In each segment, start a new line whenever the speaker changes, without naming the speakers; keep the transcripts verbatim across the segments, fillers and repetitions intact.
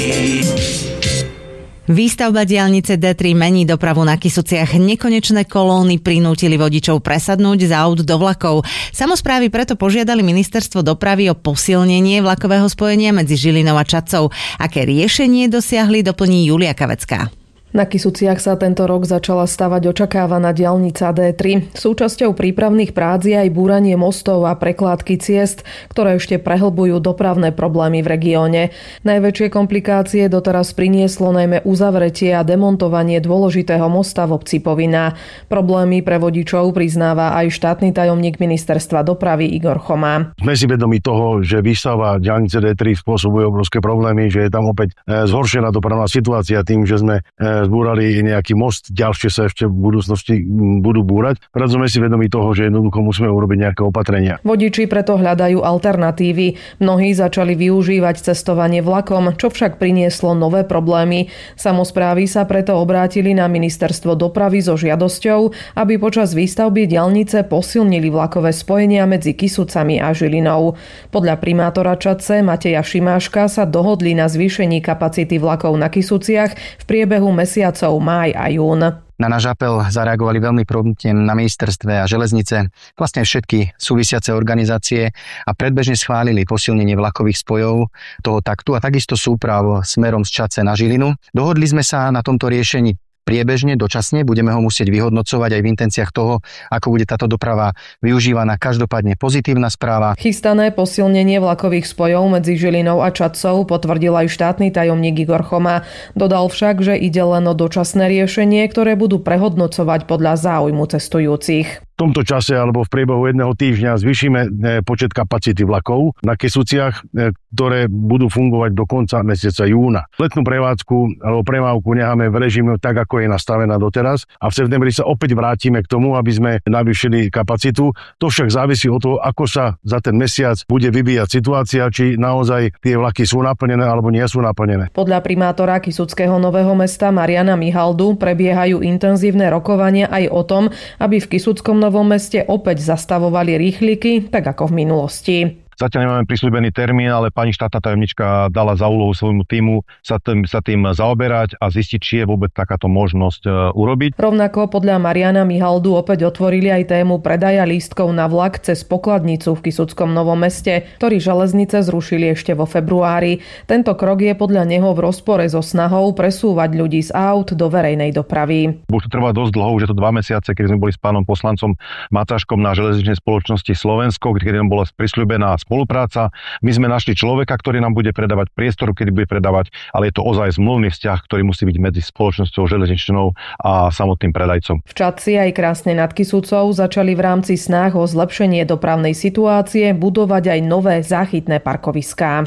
Výstavba diaľnice dé tri mení dopravu na Kysuciach. Nekonečné kolóny prinútili vodičov presadnúť z aut do vlakov. Samosprávy preto požiadali ministerstvo dopravy o posilnenie vlakového spojenia medzi Žilinou a Čadcov. Aké riešenie dosiahli, doplní Julia Kavecká.
Na Kysuciach sa tento rok začala stavať očakávaná diaľnica dé tri. Súčasťou prípravných prác je aj búranie mostov a prekládky ciest, ktoré ešte prehlbujú dopravné problémy v regióne. Najväčšie komplikácie doteraz prinieslo najmä uzavretie a demontovanie dôležitého mosta v obci Povinná. Problémy pre vodičov priznáva aj štátny tajomník ministerstva dopravy Igor Chomá.
Sme si vedomi toho, že výstava diaľnice dé tri spôsobuje obrovské problémy, že je tam opäť zhoršená dopravná situácia tým, že sme zbúrali nejaký most, ďalšie sa ešte v budúcnosti budú búrať. Preto sme si vedomi toho, že jednoducho musíme urobiť nejaké opatrenia.
Vodiči preto hľadajú alternatívy. Mnohí začali využívať cestovanie vlakom, čo však prinieslo nové problémy. Samosprávy sa preto obrátili na ministerstvo dopravy so žiadosťou, aby počas výstavby diaľnice posilnili vlakové spojenia medzi Kysucami a Žilinou. Podľa primátora Čadce Mateja Šimáška sa dohodli na zvýšení kapacity vlakov na Kysuciach v priebehu mesiacov máj a jún.
Na náš apel zareagovali veľmi promptne na ministerstve a železnice, vlastne všetky súvisiace organizácie a predbežne schválili posilnenie vlakových spojov toho taktu a takisto súprav smerom z Čadce na Žilinu. Dohodli sme sa na tomto riešení priebežne, dočasne, budeme ho musieť vyhodnocovať aj v intenciách toho, ako bude táto doprava využívaná. Každopádne pozitívna správa.
Chystané posilnenie vlakových spojov medzi Žilinou a Čadcov potvrdil aj štátny tajomník Igor Chomá. Dodal však, že ide len o dočasné riešenie, ktoré budú prehodnocovať podľa záujmu cestujúcich.
V tomto čase alebo v priebehu jedného týždňa zvýšime počet kapacity vlakov na Kysuciach, ktoré budú fungovať do konca mesiaca júna. Letnú prevádzku alebo premávku necháme v režime tak, ako je nastavená doteraz a v septembri sa opäť vrátime k tomu, aby sme navýšili kapacitu. To však závisí od toho, ako sa za ten mesiac bude vyvíjať situácia, či naozaj tie vlaky sú naplnené alebo nie sú naplnené.
Podľa primátora Kysuckého Nového Mesta Mariana Mihaldu prebiehajú intenzívne rokovania aj o tom, aby v Kysuckom Novom Meste opäť zastavovali rýchliky, tak ako v minulosti.
Zatiaľ nemáme prisľúbený termín, ale pani štátna tajomnička dala za úlohu svojmu tímu sa tým, sa tým zaoberať a zistiť, či je vôbec takáto možnosť uh, urobiť.
Rovnako podľa Mariana Mihaldu opäť otvorili aj tému predaja lístkov na vlak cez pokladnicu v Kysuckom Novom Meste, ktorý železnice zrušili ešte vo februári. Tento krok je podľa neho v rozpore so snahou presúvať ľudí z aut do verejnej dopravy.
Už to trvá dosť dlho, už je to dva mesiace, keď sme boli s pánom poslancom Matáškom na železničnej spoločnosti Slovensko, keď nám bola prisľúbená spolupráca. My sme našli človeka, ktorý nám bude predávať priestor, kedy bude predávať, ale je to ozaj zmluvný vzťah, ktorý musí byť medzi spoločnosťou železničnou a samotným predajcom.
V Čadci aj Krásne nad Kysucou začali v rámci snah o zlepšenie dopravnej situácie budovať aj nové záchytné parkoviská.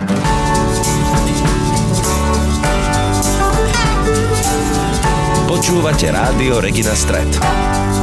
Počúvate rádio Regina Stret.